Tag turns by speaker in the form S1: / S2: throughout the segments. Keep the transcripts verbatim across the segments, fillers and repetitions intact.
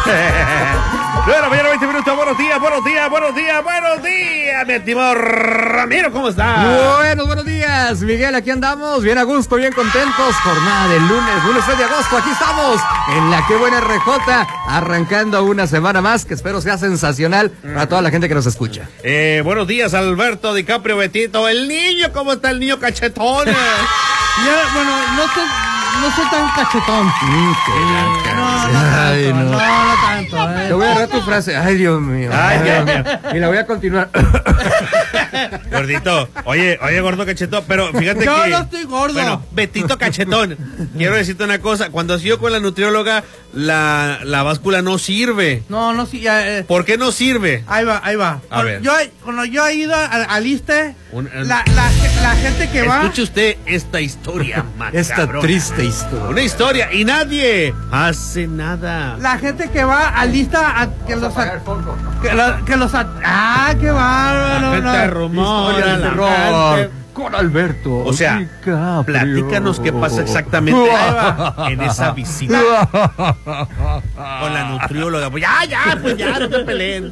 S1: Bueno, mañana veinte minutos, buenos días, buenos días, buenos días, buenos días, mi estimado Ramiro, ¿cómo estás?
S2: Buenos, buenos días, Miguel, aquí andamos, bien a gusto, bien contentos, jornada del lunes, lunes tres de agosto, aquí estamos, en la Qué Buena R J, arrancando una semana más, que espero sea sensacional para toda la gente que nos escucha.
S1: Eh, buenos días, Alberto DiCaprio, Betito, el niño, ¿cómo está el niño cachetón?
S3: Ya, bueno, no soy, no soy tan cachetón.
S2: Mm, qué
S3: No, no tanto,
S2: Ay, no.
S3: no, no tanto. eh.
S2: Te voy a dar tu frase, ay Dios mío,
S1: Ay, Dios mío.
S2: y la voy a continuar.
S1: Gordito, oye, oye, gordo cachetón, pero fíjate
S3: Yo
S1: que...
S3: no estoy gordo.
S1: Bueno, Betito cachetón, quiero decirte una cosa, cuando has ido con la nutrióloga, la, la báscula no sirve.
S3: No, no, sí, ya, eh,
S1: ¿Por qué no sirve?
S3: ahí va, ahí va.
S1: A
S3: Cuando
S1: ver.
S3: Yo, cuando yo he ido al, al ISSSTE,
S1: Un- un-
S3: la, la, la gente que va,
S1: Escuche usted esta historia,
S2: Esta
S1: macabrona.
S2: triste historia.
S1: Una historia y nadie hace nada.
S3: la gente que va al ISSSTE a que los,
S2: Apaga
S3: a-
S2: el foco.
S3: que, lo- que los, a- ah, qué bárbaro,
S1: La
S3: no.
S1: gente rumora,
S2: Historia de
S1: la
S2: terror
S1: gente-
S2: con Alberto.
S1: O sea,
S2: DiCaprio.
S1: Platícanos qué pasa exactamente en esa visita con la nutrióloga. Pues ya, ya, pues ya, no te peleen.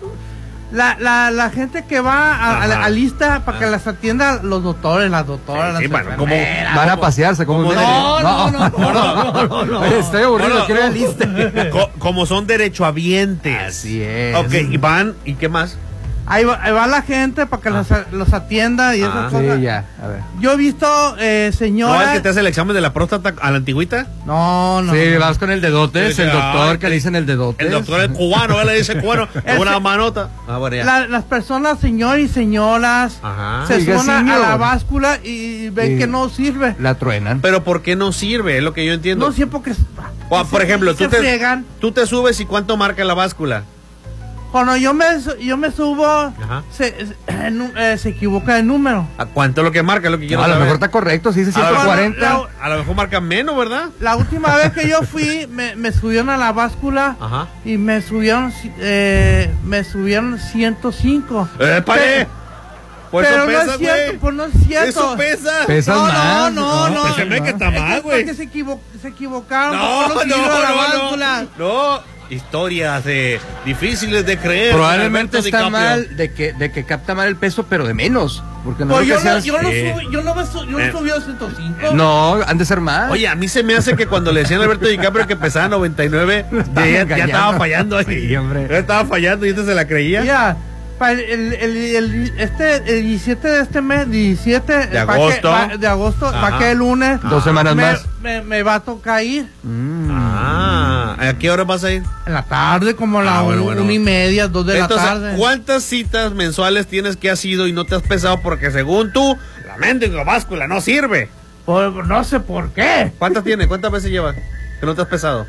S3: La, la, la gente que va a, a,
S1: Ajá.
S3: a lista para que las atienda los doctores, las doctoras,
S1: Sí, sí,
S3: las
S1: bueno, como-
S3: enfermeras.
S2: Van a pasearse como
S1: ¿Cómo
S2: un
S1: no?
S3: No, no, no, no, no, no.
S2: Estoy aburrido,
S1: No, no,
S2: quiero
S1: no.
S2: ir al ISSSTE.
S1: Co- como son derechohabientes.
S2: Así es.
S1: Ok, y van, ¿y qué más?
S3: Ahí va, ahí va la gente para que los, los atienda y esas
S1: Ah.
S3: cosas.
S2: Sí, ya, a ver.
S3: Yo he visto eh,
S1: ¿No es
S3: señoras.
S1: que te hace el examen de la próstata a la antigüita?
S3: No, no.
S2: Sí,
S3: no.
S2: vas con el dedote,
S1: Sí,
S2: el
S1: sí,
S2: doctor
S1: ay,
S2: que le dicen el dedote.
S1: El doctor es cubano, él le dice cubano,
S3: Ese-
S1: una manota. Ah, bueno, ya.
S3: La- las personas, señores y señoras,
S1: Ajá.
S3: se
S2: Oiga,
S3: suben a- a
S2: señor.
S3: la báscula y ven
S2: Sí.
S3: que no sirve.
S2: La truenan.
S1: Pero ¿por qué no sirve? Es lo que yo entiendo.
S3: No siempre que.
S1: O, por ejemplo,
S3: se
S1: tú te,
S3: friegan.
S1: tú te subes y ¿cuánto marca la báscula?
S3: Cuando yo me, su- yo me subo,
S1: Ajá.
S3: se, se- nu- eh, se equivoca el número.
S1: ¿A cuánto es lo que marca? Es lo que quiero
S2: a lo
S1: saber.
S2: mejor está correcto, sí, dice
S1: A lo
S2: ciento
S1: mejor-
S2: cuarenta.
S3: la-
S1: A lo mejor marca menos, ¿verdad?
S3: La última vez que yo fui, me, me subieron a la báscula
S1: Ajá.
S3: y me subieron, eh, me subieron ciento cinco.
S1: ¡Eh, pare! Pues
S3: Pero
S1: eso
S3: no
S1: pesa,
S3: es cierto,
S1: güey.
S3: pues no es cierto.
S1: Eso pesa.
S2: Pesas
S3: No,
S2: más.
S3: no, no, no.
S1: Pues se ve que está
S3: Es que
S1: mal,
S3: es
S1: güey.
S3: porque se, equivo- se equivocaron.
S1: No,
S3: no,
S1: no,
S3: subieron a la
S1: no,
S3: báscula.
S1: no. No. Historias de difíciles de creer.
S2: Probablemente
S1: Alberto
S2: está
S1: DiCaprio.
S2: mal de que, de que capta mal el peso, pero de menos. Porque no
S3: Pues
S2: creo
S3: yo,
S2: que
S3: no,
S2: seas-
S3: yo, no
S1: Sí.
S3: subí, yo no me su- yo no
S1: Eh.
S3: subí a ciento cinco.
S2: No, han de ser más.
S1: Oye, a mí se me hace que cuando le decían a Alberto DiCaprio que pesaba noventa y nueve, ya, ya
S2: engañando.
S1: estaba fallando ahí.
S2: Sí, hombre.
S1: Ya estaba fallando y este se la creía.
S3: Mira, pa- el, el, el, el- este, el diecisiete de este mes, diecisiete
S1: De
S3: va
S1: agosto.
S3: que- va- de agosto,
S1: Ajá.
S3: va que el lunes.
S2: Dos semanas
S3: me,
S2: más.
S3: Me, me va a tocar ir
S2: Mm.
S1: Ah, ¿a qué hora vas a ir?
S3: en la tarde, como a la
S1: Ah, bueno,
S3: un-
S1: bueno.
S3: una y media, dos de
S1: Entonces,
S3: la tarde.
S1: ¿cuántas citas mensuales tienes que has ido y no te has pesado? Porque según tú, la mendiga báscula no sirve.
S3: Pues, no sé por qué.
S1: ¿Cuántas tienes? ¿Cuántas veces llevas que no te has pesado?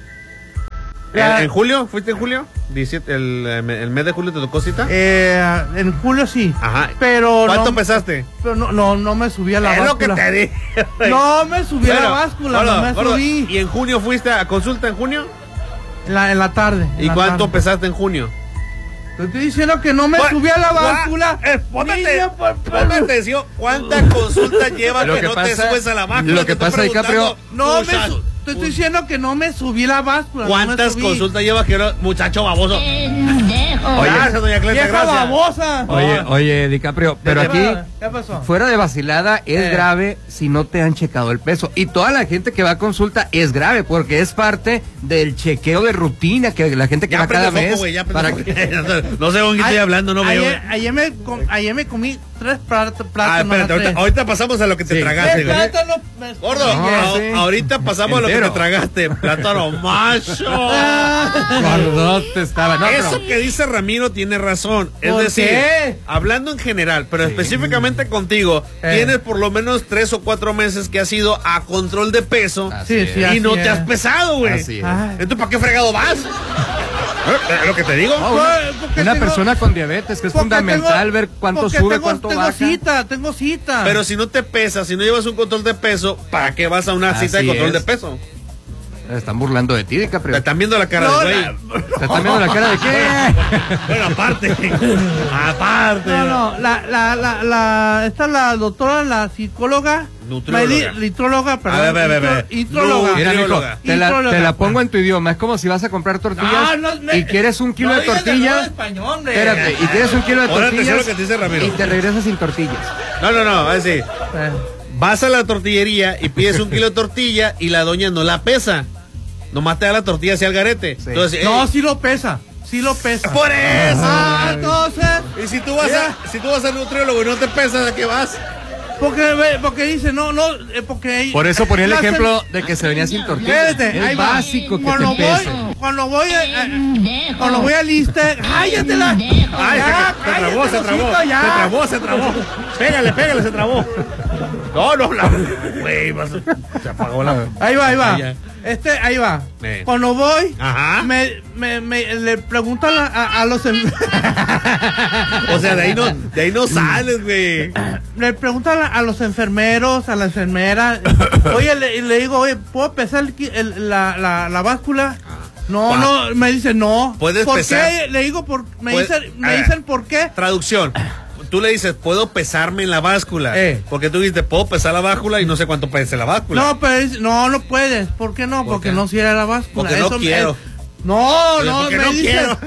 S1: ¿En,
S3: Ya.
S1: en julio? ¿Fuiste en julio? diecisiete, el, eh, el mes de julio te tocó cita.
S3: Eh, en julio sí.
S1: Ajá.
S3: Pero
S1: ¿Cuánto
S3: no,
S1: pesaste?
S3: pero no, no, no me subí a la
S1: Es lo que
S3: báscula.
S1: te dije. güey.
S3: No me subí a la
S1: Bueno,
S3: báscula,
S1: gordo,
S3: no me
S1: gordo,
S3: subí.
S1: ¿Y en junio fuiste a consulta en junio?
S3: En la, en la tarde. en
S1: ¿Y
S3: la
S1: cuánto
S3: tarde.
S1: pesaste en junio?
S3: Te estoy diciendo que no me
S1: Gua-
S3: subí a la
S1: gua-
S3: báscula.
S1: eh, póngate,
S3: Niño, por- por-
S1: póngate atención. ¿Cuántas consultas lleva
S2: Lo
S1: que,
S2: que
S1: no te
S2: pasa-
S1: subes a la báscula?
S2: lo que
S1: Te estoy
S2: pasa, DiCaprio,
S1: preguntando,
S3: No me
S1: muchacho,
S3: su- te estoy diciendo que no me subí a la báscula. no me
S1: ¿Cuántas
S3: subí.
S1: consultas lleva que no- muchacho baboso? Gracias, doña Cleta,
S3: Vieja
S1: gracias.
S3: babosa.
S2: Oye, oye, DiCaprio, pero
S3: ¿Qué
S2: aquí,
S3: pasó? ¿Qué pasó?
S2: fuera de vacilada, es
S3: Eh.
S2: grave si no te han checado el peso. Y toda la gente que va a consulta es grave, porque es parte del chequeo de rutina que la gente que
S1: Ya
S2: va cada
S1: prende
S2: mes.
S1: foco, güey, ya
S2: para
S1: prende
S2: que-
S1: foco. No sé con quién estoy
S3: Ay,
S1: hablando, no veo.
S3: ayer, ayer, me, com- ayer me comí tres plátanos.
S1: Ah, espérate, ahorita, ahorita pasamos a lo que te
S2: Sí.
S1: tragaste, güey. Gordo,
S2: No,
S1: a-
S2: sí.
S1: ahorita pasamos a lo que
S2: Entero.
S1: te tragaste. Plátano macho.
S2: Gordote estaba. No,
S1: Eso
S2: pero-
S1: que dice Ramiro tiene razón. Es
S3: ¿Por
S1: decir,
S3: qué?
S1: hablando en general, pero específicamente contigo,
S3: Eh.
S1: tienes por lo menos tres o cuatro meses que has ido a control de peso
S2: Así
S3: Sí,
S2: es.
S3: sí,
S1: y
S3: así
S1: no te
S3: es.
S1: has pesado, güey.
S2: Así es.
S3: Ay.
S1: Entonces, ¿para qué fregado vas? ¿Es lo que te digo?
S2: No, una,
S3: Pues, porque
S2: una
S3: tengo-
S2: persona con diabetes, que es
S3: Porque
S2: fundamental
S3: tengo-
S2: ver cuánto
S3: porque
S2: sube,
S3: tengo,
S2: cuánto
S3: tengo
S2: baja.
S3: cita, tengo cita.
S1: Pero si no te pesas, si no llevas un control de peso, ¿para qué vas a una
S2: Así
S1: cita de control
S2: es.
S1: de peso?
S2: Están burlando de ti,
S1: Te
S2: DiCaprio.
S1: están viendo la cara
S3: No,
S1: de güey.
S3: la-
S2: ¿Te están viendo la cara de qué?
S1: Bueno, aparte. aparte.
S3: No, no, la, la, la, la, esta la doctora, la psicóloga,
S1: Nutrióloga.
S3: Litróloga, perdón.
S1: A ver, a ver, a ver.
S3: Hidróloga.
S2: Mira, mijo,
S1: Nutrióloga.
S2: te la,
S3: Hidróloga.
S2: te la pongo en tu idioma. Es como si vas a comprar tortillas
S3: Ah, no, me-
S2: y quieres un kilo
S3: no
S2: de
S3: digas de
S2: tortilla.
S3: nuevo español, hombre.
S2: Espérate, y quieres un kilo de
S1: Ahora te sé
S2: tortillas
S1: lo que te dice Ramiro.
S2: y te regresas sin tortillas.
S1: No, no, no, así.
S3: Eh.
S1: Vas a la tortillería y pides un kilo de tortilla y la doña no la pesa. Nomás te da la tortilla hacia el garete.
S2: Sí.
S1: Entonces,
S3: No,
S1: ey,
S3: sí lo pesa. Sí lo pesa.
S1: por eso.
S3: Ah, entonces.
S1: Y si tú vas
S3: Ya.
S1: a, si tú vas al nutriólogo y no te pesas, ¿a qué vas?
S3: Porque, ve- porque dice, no, no, eh, porque...
S2: Por eso ponía el
S3: la-
S2: ejemplo de que se venía sin tortillas.
S3: Espérate,
S2: Es
S3: ahí va.
S2: básico que
S3: cuando
S2: te
S3: voy,
S2: pese.
S3: cuando voy, a, eh, cuando voy a lista, ¡cállatela!
S1: Ay,
S3: Ya,
S1: se, se trabó, se
S3: cállate,
S1: trabó,
S3: Rosito,
S1: se
S3: ya.
S1: trabó, se trabó. Pégale, pégale, se trabó. No, no, la. Güey, vas a- se apagó la.
S3: Ahí va, ahí va.
S1: Ya.
S3: Este, ahí va.
S1: Eh.
S3: Cuando voy,
S1: Ajá.
S3: me, me, me, le pregunto a, la- a, a los en-
S1: O sea, de ahí no, de ahí no sales, güey.
S3: le pregunto a, la- a los enfermeros, a la enfermera, oye, le, le digo, oye, ¿puedo pesar el ki- el- la, la, la báscula? No,
S1: Pa-
S3: no, me dice no.
S1: Puedes
S3: ¿Por
S1: pesar.
S3: qué? Le digo, por, me,
S1: Puedes-
S3: dicen,
S1: a
S3: me
S1: ver.
S3: dicen por qué.
S1: Traducción. Tú le dices, puedo pesarme en la báscula.
S3: Eh.
S1: Porque tú dices, puedo pesar la báscula y no sé cuánto pese la báscula.
S3: No, pero dice, no, no puedes. ¿Por qué no?
S1: ¿Por
S3: Porque
S1: qué?
S3: no sirve la báscula.
S1: Porque no
S3: Eso me-
S1: quiero.
S3: no,
S1: Oye,
S3: no,
S1: porque
S3: me
S1: no
S3: dicen.
S1: quiero.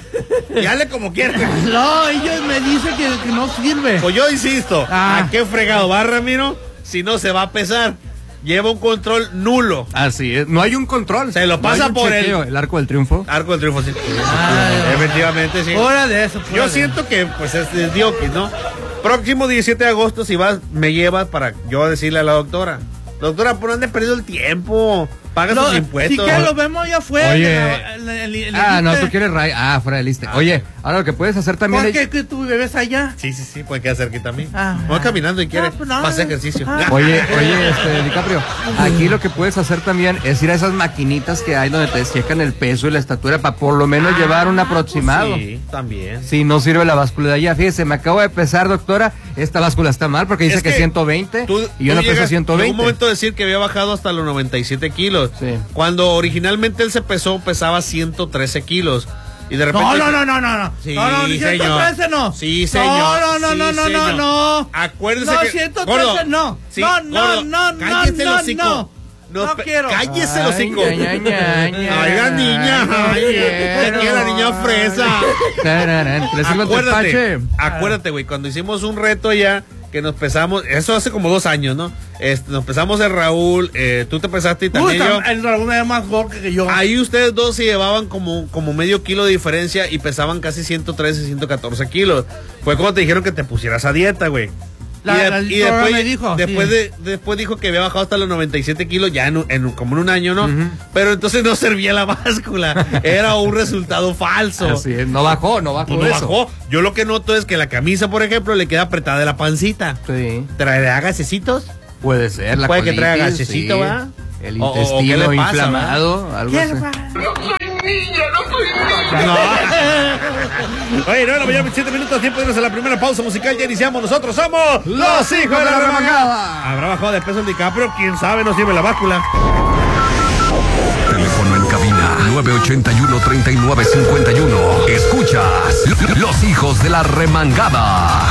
S1: Y hazle como quieras.
S3: No, ellos me dicen que, que no sirve.
S1: Pues yo insisto,
S3: Ah.
S1: ¿a qué fregado va, Ramiro? Si no se va a pesar. Lleva un control nulo.
S2: Así es, no hay un control.
S1: Se lo
S2: No hay
S1: pasa
S2: un
S1: por
S2: chequeo,
S1: el-
S2: el arco del triunfo.
S1: Arco del triunfo, sí.
S3: Ah,
S1: Efectivamente, sí.
S3: Fuera de eso. fuera
S1: Yo
S3: de
S1: siento que pues es, es diokis, ¿no? Próximo diecisiete de agosto, si vas, me llevas para yo decirle a la doctora. Doctora, ¿por dónde he perdido el tiempo? Paga
S3: No,
S1: sus
S3: si
S1: impuestos.
S3: que lo vemos allá afuera.
S2: Oye.
S3: en la- en la- en la- en la
S2: Ah, no,
S3: lista.
S2: tú quieres ray. Ah, fuera de lista. Oye, ahora lo que puedes hacer también
S3: ¿Por
S2: es.
S3: qué que tú bebes allá?
S1: Sí, sí, sí, puede quedar cerquita a mí.
S3: Ah.
S1: Voy caminando y quiere
S3: Ah, pues no.
S1: más ejercicio.
S3: Ah.
S2: Oye, oye, este, DiCaprio, aquí lo que puedes hacer también es ir a esas maquinitas que hay donde te checan el peso y la estatura para por lo menos llevar un aproximado.
S1: Sí, también.
S2: Si no sirve la báscula de allá, fíjese, me acabo de pesar, doctora, esta báscula está mal porque dice
S1: Es
S2: que,
S1: que
S2: ciento veinte
S1: Tú,
S2: y yo
S1: tú
S2: no peso
S1: llegas
S2: ciento
S1: en
S2: veinte.
S1: un momento decir que había bajado hasta los noventa y siete kilos.
S2: Sí.
S1: Cuando originalmente él se pesó, pesaba ciento trece kilos. Y de repente.
S3: No, no, no, no, no, no.
S1: Sí,
S3: no, no,
S1: señor.
S3: ciento trece no.
S1: Sí, señor.
S3: No, no, no,
S1: Sí,
S3: no, no,
S1: señor.
S3: no, no.
S1: Acuérdese
S3: no,
S1: que.
S3: ciento trece
S1: Gordo,
S3: no.
S1: sí,
S3: no, no,
S1: gordo,
S3: no, no,
S1: cállese el
S3: no,
S1: hocico.
S3: no. No
S1: pe-
S3: quiero.
S1: Cállese el hocico.
S2: Ay, ña, ña, ña,
S1: Ay, la niña.
S2: no
S1: Ay,
S2: quiero.
S1: que la niña fresa.
S2: Tararán, ¿le sirve el
S1: Acuérdate,
S2: tepache?
S1: acuérdate, güey, cuando hicimos un reto allá, que nos pesamos, eso hace como dos años, ¿no? Este, nos pesamos el Raúl, eh, tú te pesaste y también yo.
S3: Puta, el dragón es más gordo que yo.
S1: Ahí ustedes dos se llevaban como, como medio kilo de diferencia y pesaban casi ciento trece, ciento catorce kilos. Fue cuando te dijeron que te pusieras a dieta, güey.
S3: La-
S1: y, de-
S3: la
S1: y
S3: doctora
S1: después,
S3: me dijo,
S1: después,
S3: sí.
S1: de, después dijo que había bajado hasta los noventa y siete kilos ya en, un- en un- como en un año, ¿no? Pero entonces no servía la báscula. Era un resultado falso.
S2: Así es, no bajó, no bajó
S1: Pues no
S2: eso.
S1: bajó. Yo lo que noto es que la camisa, por ejemplo, le queda apretada de la pancita.
S2: Sí,
S1: ¿Traerá gasecitos?
S2: puede ser, la
S1: Puede que traiga
S2: colitis,
S1: gasecito,
S2: sí.
S1: ¿verdad?
S2: El
S1: O- o- o
S2: intestino
S1: ¿qué le pasa,
S2: inflamado, algo
S3: ¿Qué
S2: así.
S3: va?
S1: No. Oye, no, la mañana veintisiete minutos, tiempo de irnos a la primera pausa musical. Ya iniciamos. Nosotros somos
S2: Los hijos de la remangada.
S1: ¿Habrá bajado de peso el DiCaprio? Quién sabe, no sirve la báscula.
S4: Teléfono en cabina nueve ochenta y uno, treinta y nueve cincuenta y uno. Escuchas Los Hijos de la Remangada.